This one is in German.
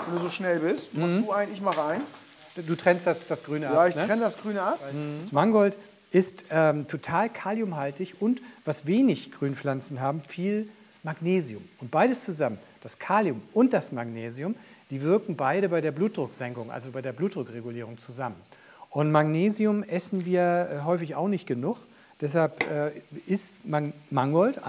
wenn du so schnell bist. Machst du ein, ich mache ein. Du trennst das Grüne ab. Ja, ich trenne das Grüne ab. Das Mangold ist total kaliumhaltig und, was wenig Grünpflanzen haben, viel Magnesium. Und beides zusammen, das Kalium und das Magnesium, die wirken beide bei der Blutdrucksenkung, also bei der Blutdruckregulierung zusammen. Und Magnesium essen wir häufig auch nicht genug. Deshalb ist Mangold